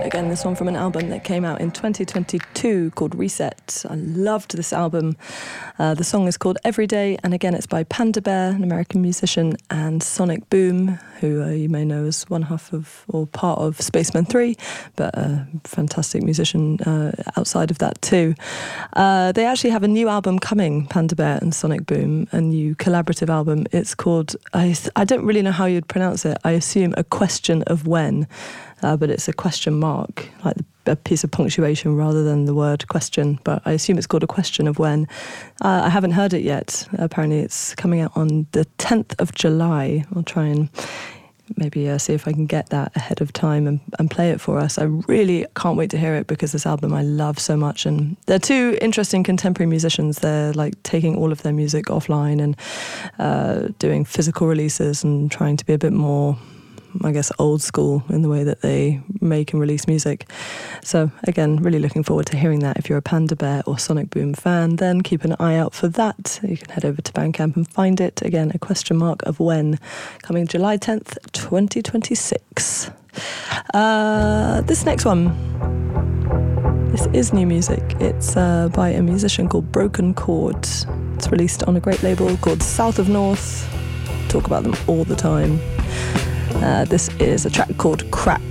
Again, this one from an album that came out in 2022 called Reset. I loved this album. The song is called Everyday, and again, it's by Panda Bear, an American musician, and Sonic Boom, who you may know as one half of, or part of Spaceman 3, but a fantastic musician outside of that too. They actually have a new album coming, Panda Bear and Sonic Boom, a new collaborative album. It's called, I don't really know how you'd pronounce it, I assume A Question of When. But it's a question mark, like a piece of punctuation rather than the word question. But I assume it's called A Question of When. I haven't heard it yet. Apparently it's coming out on the 10th of July. I'll try and maybe see if I can get that ahead of time and play it for us. I really can't wait to hear it because this album I love so much. And they're two interesting contemporary musicians. They're like taking all of their music offline and doing physical releases and trying to be a bit more, I guess, old school in the way that they make and release music. So again, really looking forward to hearing that. If you're a Panda Bear or Sonic Boom fan, then keep an eye out for that. You can head over to Bandcamp and find it. Again, A Question Mark of When, coming July 10th, 2026. This next one, this is new music. It's by a musician called Broken Chord. It's released on a great label called South of North. Talk about them all the time. This is a track called Crack.